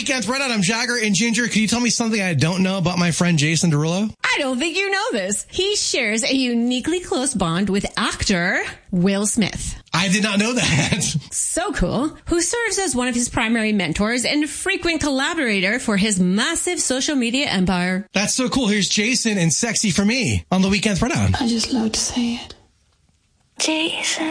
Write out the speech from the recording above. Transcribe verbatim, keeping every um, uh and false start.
Weekend Throwdown. I'm Jagger and Ginger. Can you tell me something I don't know about my friend Jason Derulo? I don't think you know this. He shares a uniquely close bond with actor Will Smith. I did not know that. So cool. Who serves as one of his primary mentors and frequent collaborator for his massive social media empire. That's so cool. Here's Jason and Sexy for Me on the Weekend Throwdown. I just love to say it. Jason.